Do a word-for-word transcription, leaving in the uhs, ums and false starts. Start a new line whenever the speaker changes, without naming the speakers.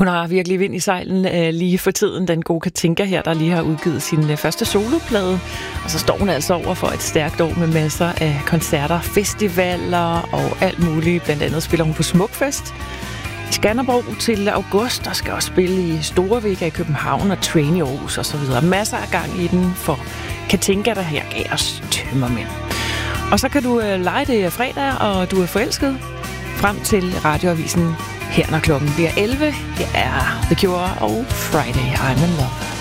Hun har virkelig vind i sejlen øh, lige for tiden, den gode Katinka her, der lige har udgivet sin øh, første soloplade. Og så står hun altså over for et stærkt år med masser af koncerter, festivaler og alt muligt. Blandt andet spiller hun på Smukfest i Skanderborg til august, og skal også spille i Storevega i København og Train i Aarhus og så videre. Masser af gang i den for Katinka, der her gav os tømmermænd. Og så kan du øh, lege det fredag, og du er forelsket frem til radioavisen her, når klokken bliver elleve. Det er The Cure og Friday I'm in Love.